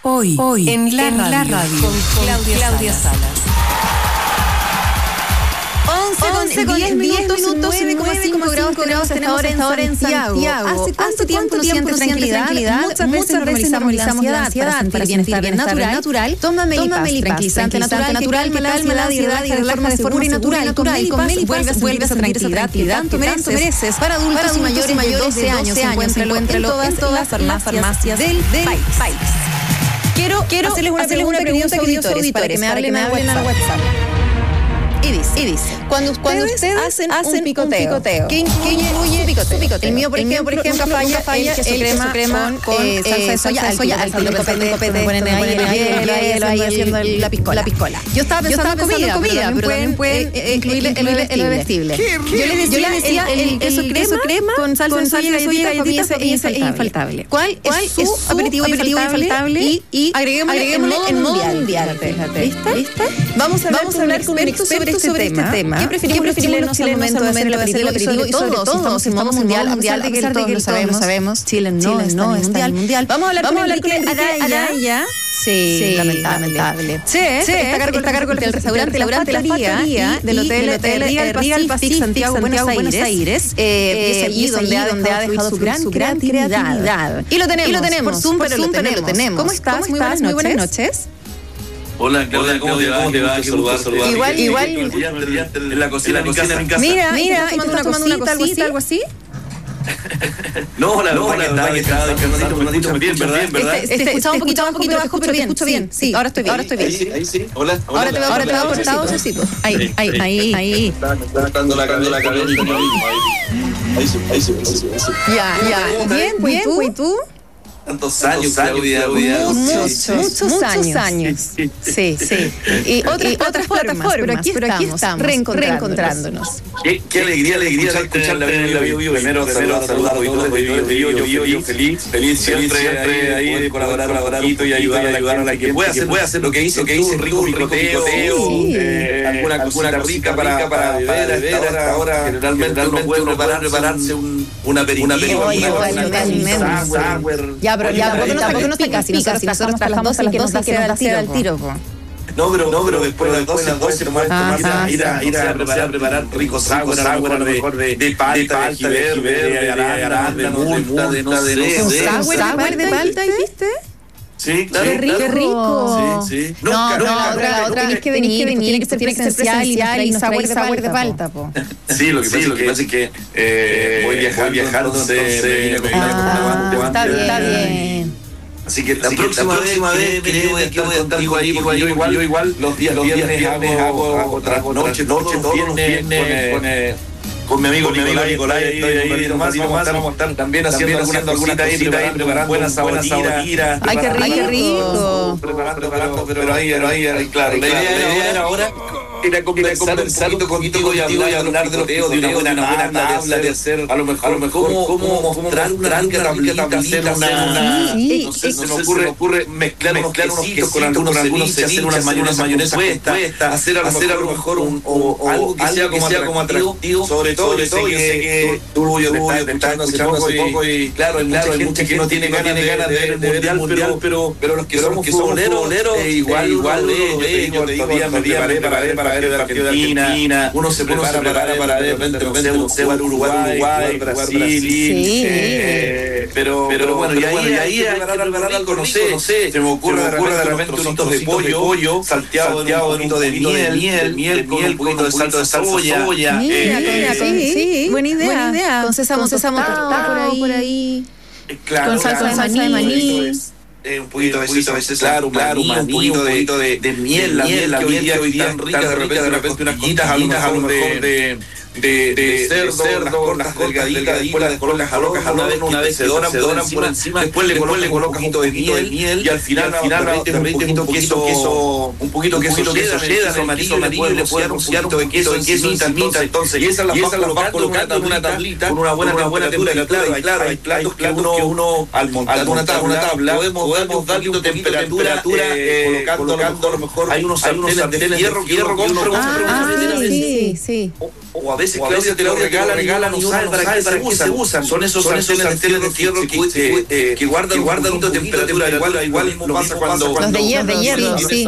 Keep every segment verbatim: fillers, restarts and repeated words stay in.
Hoy, hoy, en la, en radio, la radio, con, con Claudia, Claudia Salas. once con diez minutos, nueve coma cinco grados tenemos hasta ahora en Santiago. ¿Hace cuánto tiempo no sientes tranquilidad? Muchas veces normalizamos la ansiedad para sentir bienestar natural. Toma Melipaz, tranquilizante natural, que calma la ansiedad y relaja de forma segura y natural. Con Melipaz vuelves a sentir esa tranquilidad que tanto mereces. Para adultos y mayores de doce años, encuéntralo en todas las farmacias del país. Quiero hacerles una pregunta, queridos auditores, para que me hablen al WhatsApp. Y dice, y dice, cuando ustedes, cuando ustedes hacen, hacen un picoteo, un picoteo ¿qué incluye picoteo? picoteo? El mío, por ejemplo, por ejemplo falla, falla el queso crema, crema con, con eh, salsa de soya, soya al tiro copete, copete, ponen ahí haciendo la piscola. Yo estaba pensando en comida, pero también pueden incluir el bebestible. Yo les decía el queso crema con salsa de soya y galletitas es infaltable. ¿Cuál es su aperitivo infaltable? Y agreguémosle en modo mundial. ¿Viste? Vamos a hablar con un experto sobre sobre este tema. ¿Qué preferimos los chilenos al momento de hacer el aperitivo? Y sobre todo, estamos en modo mundial, a pesar de que todos lo sabemos, Chile no está en el mundial. Vamos a hablar con Enrique Araya. Sí, lamentable. Sí, está a cargo del restaurante La Factoría del hotel Regal Pacific Santiago, Buenos Aires. Y es allí donde ha dejado su gran creatividad. Y lo tenemos, por Zoom, pero lo tenemos. ¿Cómo estás? Muy buenas noches. Hola, Claudia, ¿cómo te va? ¿Cómo te va? Saludar, saludar. Igual, igual. En la cocina, en mi casa. Mira, mira, ¿y tú estás tomando una cosita, algo así? No, la verdad que estaba descansando un ratito bien, ¿verdad? Te escuchaba un poquito bajo, pero te escucho bien. Sí, ahora estoy bien. Ahora estoy bien. Ahí sí, hola. Ahora te veo, ahora te veo cortado, necesito. Ahí, ahí, ahí, ahí. Está dando la cabeza, la cabeza. Ahí sí, ahí sí, ahí sí. Ya, ya. Bien, bien, ¿y tú? Tantos años, Claudia, muchos, muchos años. Sí, sí. Y otras plataformas, pero aquí estamos, reencontrándonos. Qué alegría, alegría escuchar la Bio. Primero, saludar a todos los Bio, yo feliz, feliz siempre ahí de colaborar un poquito y ayudar a la que pueda hacer lo que hice, que hice rico picoteo, alguna cosita rica para beber ahora. Generalmente uno puede prepararse un aperitivo, una sour. Pero ya, porque tampoco nos pica, si nosotros trabajamos hasta las doce, que nos da sed al tiro. No, pero, no, pero después de las doce, las doce, ir a, ir a preparar rico sour, a lo mejor de palta, de giver, de arándano, de multa, de no sé. ¿Un sour de palta hiciste? Sí, claro. Qué rico. Qué rico. Sí, sí. No, no, la otra, la otra tienes que venir, tiene que ser presencial y sour de palta, po. Sí, lo que pasa es que voy viajando, entonces está bien, está bien. Así que la próxima vez que voy a estar contigo ahí, porque yo igual, yo igual los días, los viernes hago otra noche, noche, todos los viernes con mi amigo Nicolás, Nicolás, ahí, ahí, nomás, y vamos a estar también haciendo alguna cosita ahí, preparando buenas sabotiras. ¡Ay, qué rico! Preparando, pero ahí, ahí, claro. La idea era ahora era conversar un poquito contigo y hablar de los de una buena tabla, de hacer, a lo mejor, cómo mostrar una rica tablita, hacer una... Entonces se me ocurre mezclar unos quesitos con algunos ceviches, hacer unas mayonesas compuestas, hacer a lo mejor algo que sea como atractivo, sobre todo, yo sé que tú te estás escuchando hace poco y claro, hay mucha gente que no tiene ganas de ver el mundial, pero los que somos futboleros, igual, igual, yo te digo, todavía me preparé para ver para ver de Argentina, uno se prepara para ver de repente jugar Uruguay, Brasil, pero bueno, y ahí hay que preparar algo, no sé, se me ocurre de repente unos trocitos de pollo, salteado en un poquito de miel, miel con un poquito de salsa de cebolla. Sí, buena idea. Buena idea. Con sésamo, sésamo tostado por ahí. Claro, con salsa de maní. Eh, un poquito de eso, a veces, claro, claro, un poquito de, de miel, la miel, la miel que hoy día tan rica, de repente, de repente unas costillitas, a lo mejor de... De, de cerdo, cerdo las delgaditas, después las colocas a locas, una vez, una vez se doran, se doran por encima, después le colocas un poquito de miel, y al final, al final, un poquito queso, un poquito queso cheddar, amarillo, amarillo, le puedes rociar un poquito de queso, queso, mitad, entonces, y esas las vas colocando en una tablita, con una buena, una buena temperatura, y claro, hay platos que uno, al montar una tabla, podemos darle una temperatura, colocando, a lo mejor, hay unos sartenes de hierro, hierro, sí, sí. o a veces Claudia te lo regalan, regalan y no sabes para qué se usan. Son esos sartenes de fierro que guardan un poquito de temperatura, igual igual lo pasa cuando los de hierro, de hierro, sí.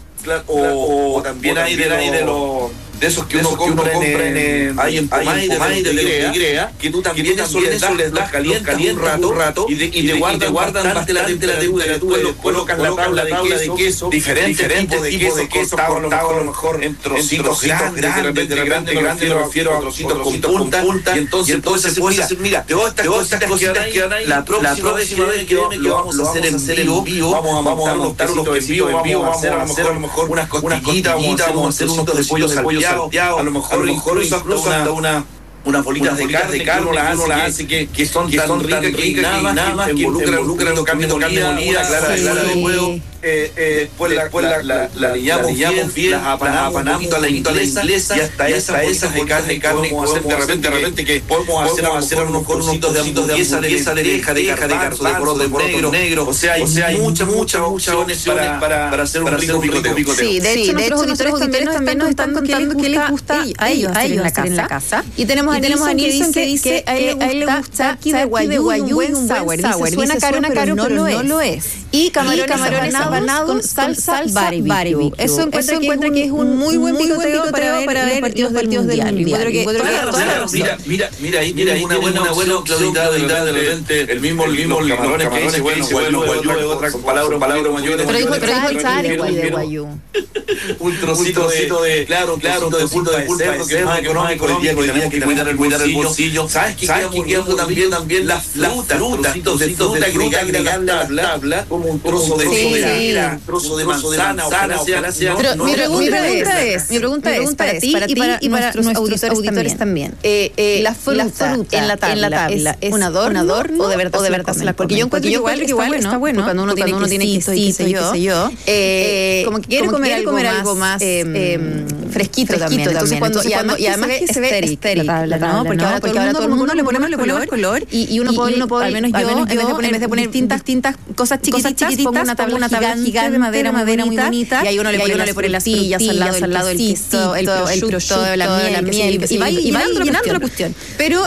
O también hay de los de esos que uno compra en hay en Pomay de Igrea, que tú también eso les das calientas un rato y te guardan bastante la temperatura, después colocan la tabla de queso, diferentes tipos de queso cortado a lo mejor en trocitos grandes, de repente grandes, me refiero a trocitos con punta, y entonces se puede decir, mira, todas estas cositas quedan ahí, la próxima vez que lo vamos a hacer en vivo, vamos a montar unos quesitos en vivo, vamos a hacer a lo mejor unas costillitas, vamos a hacer unos de pollo salteado, a lo mejor, a lo mejor incluso hasta una unas bolitas de carne, carne, no la hace que que son tan ricas que nada más que involucran cambio de molida, clara de huevo. Después la liñamos bien, las apanamos a la inglesa y hasta esas de carne, carne, podemos hacer de repente, de repente que podemos hacer unos corocitos de hamburguesa, de pieza de oreja, de garbanzo, de porotos negros, o sea, hay muchas, muchas opciones para hacer un rico picoteo. Sí, de hecho, nuestros auditores también nos están contando qué les gusta a ellos hacer en la casa. Y tenemos a Nilsson que dice que a él le gusta aquí de guayú un buen sour. Dice, suena caro, pero no lo es. Y camarones apanados con salsa barbecue. Eso encuentra que es un muy buen picoteo para ver los partidos del mundial. Mira, mira, mira ahí, mira ahí una buena, una buena Claudita de repente el mismo, el mismo camarones que dice, bueno, bueno, guayú es otra palabra, palabra guayú. Pero dijo de guayú. Un trocito de, claro, claro, de pulpa de cerdo que es más económico el día que tenemos que cuidar el cuidar el bolsillo. ¿Sabes qué quedamos también también las frutas, trocitos de fruta agregarle a bla bla como un trozo de cera, un trozo de manzana, ojalá sea. Pero mi pregunta es, mi pregunta es para ti y para nuestros auditores también. La fruta en la tabla es un adorno o de verdad, porque yo encuentro que igual está bueno cuando uno tiene quesito y qué sé yo, como que quiere comer algo más fresquito también. Entonces cuando y además que se ve estéril la tabla, ¿no? Porque ahora todo el mundo le ponemos el color y uno puede, al menos yo, en vez de poner distintas cosas chiquititas, pongo una tabla gigante de madera muy bonita y ahí uno le pone las pillas al lado del queso, el prosciutto, la miel y va llenando la cuestión. Pero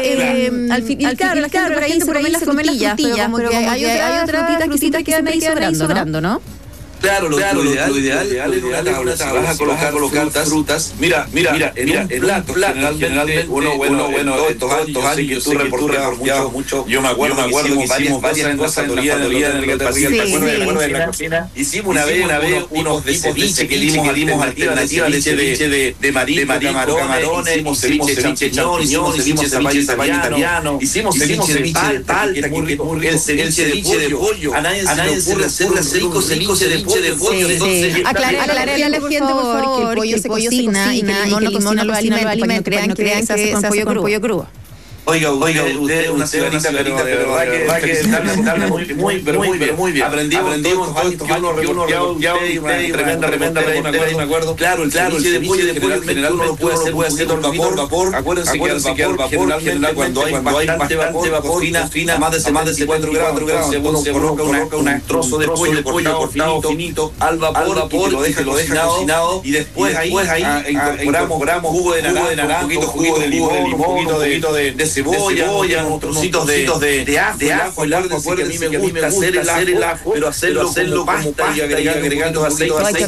al final, claro, la gente por ahí se come las frutillas, pero hay otras frutitas que quedan ahí sobrando, ¿no? Claro, lo, claro, lo, ideal, lo ideal, ideal es una tabla, si vas a colocar, colocar frutas, frutas, mira, mira, mira, en mira, un plato, plato generalmente, uno, bueno, bueno, estos estos años que tú reporteabas mucho, yo me acuerdo, me acuerdo que hicimos varias cosas en la factoría en el Brasil, ¿te acuerdas de la cocina? Hicimos una vez, una vez, unos de ceviche que dimos alternativa de ceviche de marisco, camarones, hicimos ceviche de champiñón, hicimos zapallo italiano, hicimos ceviche de palta, que es muy rico, el ceviche de pollo, a nadie se le ocurre hacer un rico ceviche de pollo. De pollo, sí, entonces, sí. Aclararle a la gente, por favor, que el pollo se cocina y que el limón no cocina los alimentos, para que no crean que se hace con pollo crudo. Oiga, oiga, usted es una señorita, pero de verdad que darle muy, muy, pero muy, pero muy bien. Aprendimos todos estos años que uno reporteaba y tremenda, tremenda, me acuerdo. Claro, el ceviche de pollo, de general uno puede hacer, puede hacer al vapor, vapor. Acuérdense que al vapor, generalmente, cuando hay bastante vapor, cocina fina, más de más de cincuenta grados, uno coloca un trozo de pollo cortado finito al vapor y lo deja cocinado y después ahí incorporamos jugo de naranja, un poquito jugo de limón, un poquito de cebolla, cebolla, unos trocitos de, de, de ajo, de ajo, el ajo, que a mí me gusta hacer el, hacer el ajo, pero hacerlo, hacerlo como pasta y agregando aceite, aceite,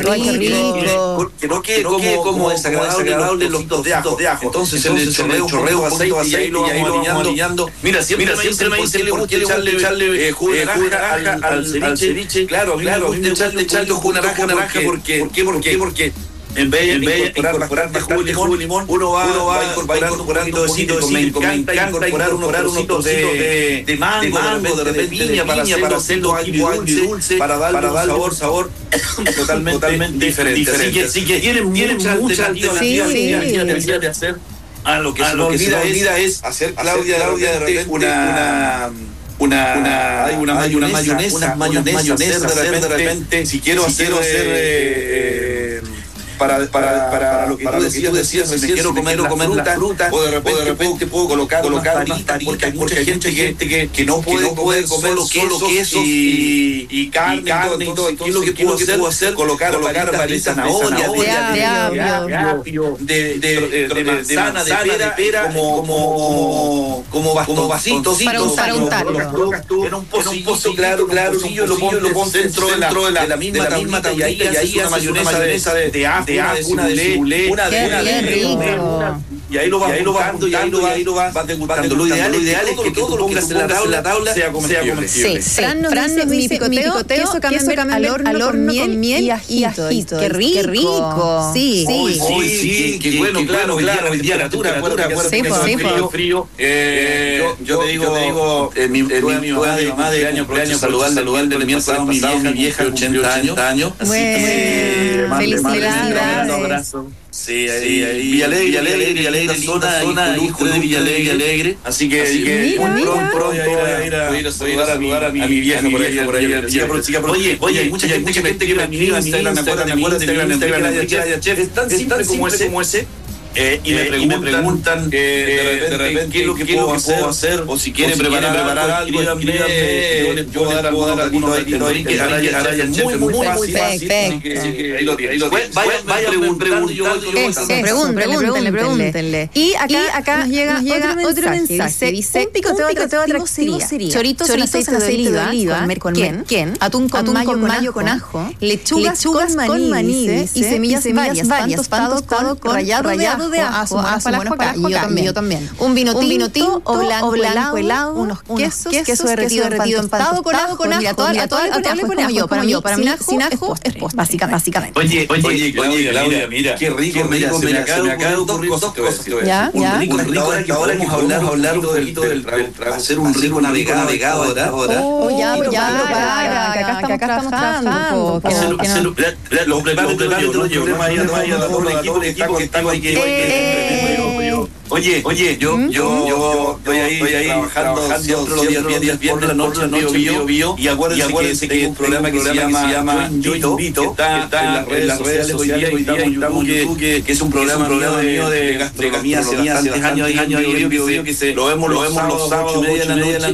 que no quede como, como desagradable los trocitos de ajo, de ajo. Entonces el chorreo, chorreo, aceite y ahí lo vamos alineando. Mira, siempre me dicen por qué le gusta echarle jugo de naranja al ceviche. Claro, claro, echarle jugo de naranja, porque, ¿por qué? Porque, porque en vez de incorporar más jugo de limón, uno va a incorporar un poquito de cítrico. Me encanta incorporar unos trocitos de mango, de repente piña, para hacerlo dulce, para darle un sabor totalmente diferente. Así que tienen muchas alternativas de hacer. Ah, lo que se nos olvida es hacer, Claudia, de repente una... Una, una, hay una, hay una mayonesa, una mayonesa, mayonesa de repente, de repente, si quiero si hacer, quiero hacer eh, para, para, para lo que tú decías, decías si me quiero comer o comer la fruta, o de repente, o de repente puedo colocar, colocar taritas, porque hay mucha gente que, que, que no puede comer solo queso y, y carne y carne y todo. ¿Qué es lo que puedo hacer? Colocar, colocar de zanahoria, de de manzana, de pera, como como vasitos para untarlo. En un pocillo, claro, claro, yo lo pongo dentro de la misma tablita y ahí haces una mayonesa de ajo, una de cibulé, una de y ahí lo vas juntando y ahí lo vas, y lo vas, vas degustando. Lo ideal, lo ideal es que todo lo que pongas en la tabla, la tabla sea comestible. Sí, Fran nos dice, mi picoteo, queso camembert al horno con miel y ajito. ¡Qué rico! Sí, sí. Sí, qué bueno, claro, claro, literatura, acuérdate que frío. Yo te digo, mi mamá de mamá de año, año saludar, saludar de mi vieja, mi vieja, ochenta años. Así que felicidades. Sí, ahí, ahí, Villalegre, Villalegre, Villalegre, zona, zona, hijo de Villalegre, Villalegre. Así que, así que muy pronto voy a ir a saludar a mi vieja por ahí, por ahí. Oye, oye, hay mucha gente que me escribe en Instagram, acuérdate, acuérdate, en Instagram, chef, es tan simple como ese. Eh, y, eh, me preguntan, y me preguntan eh, de, repente, de repente qué es lo que puedo hacer, hacer o si quieren preparar, preparar algo, escríbanme, yo les puedo dar algunos ingredientes que hará el chef muy fácil, así que ahí lo tienen. Vayan preguntando, pregúntenle, pregúntenle. Y acá nos llega otro mensaje, dice, un picoteo atractivo sería choritos en aceite de oliva, con merquén, atún con mayo con ajo, lechugas con maní y semillas varias, pan tostado con rallado de ajo, ajo, ajo acá, y yo también, yo también. Un vino tinto o blanco helado, unos quesos, queso derretido en pan con ajo, con ajo, a todo le pone ajo, para mí, para mí, sin ajo es postre, básicamente. Oye, oye, Claudia, mira, qué rico, rico, se me acaba de ocurrir dos cosas. Ya, ya. Rico, rico, ahora que podemos hablar un poquito del hacer un rico navegado ahora. Oh, ya, ya, para, que acá estamos trabajando. Lo preparo, yo, yo, no vaya a dar un equipo que está aquí. Oye, oye, yo, ¿Mm? yo, yo estoy ahí, estoy ahí trabajando, trabajando los días, días, días, viernes, la noche, noche, bio, bio, y acuérdense, y acuérdense que, que hay un programa que, que se llama, llama Yo Invito, que está, está en las redes, en las redes sociales, hoy día, y estamos en YouTube, que, que es un programa, programa mío de gastronomía hace bastantes años, años, años, que se, lo vemos, lo vemos los sábados, ocho y media de la noche.